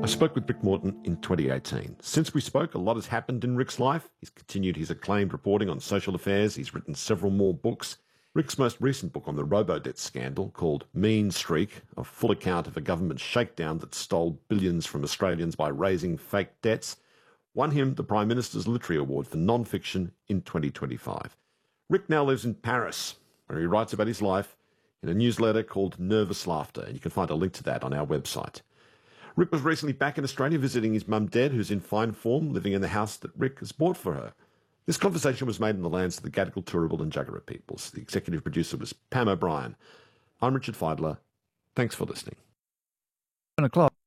I spoke with Rick Morton in 2018. Since we spoke, a lot has happened in Rick's life. He's continued his acclaimed reporting on social affairs. He's written several more books. Rick's most recent book on the robo-debt scandal, called Mean Streak, a full account of a government shakedown that stole billions from Australians by raising fake debts, won him the Prime Minister's Literary Award for non-fiction in 2025. Rick now lives in Paris, where he writes about his life in a newsletter called Nervous Laughter, and you can find a link to that on our website. Rick was recently back in Australia visiting his mum Deb, who's in fine form, living in the house that Rick has bought for her. This conversation was made in the lands of the Gadigal, Turrbal and Jagera peoples. The executive producer was Pam O'Brien. I'm Richard Feidler. Thanks for listening. 7 o'clock.